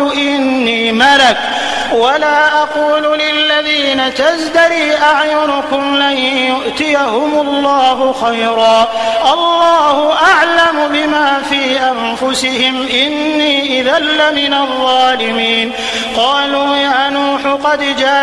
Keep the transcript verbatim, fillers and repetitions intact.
قالوا إني ملك ولا أقول للذين تزدري أعينكم لن يؤتيهم الله خيرا الله أعلم بما في أنفسهم إني إذا لمن الظالمين قالوا يا نوح قد جاء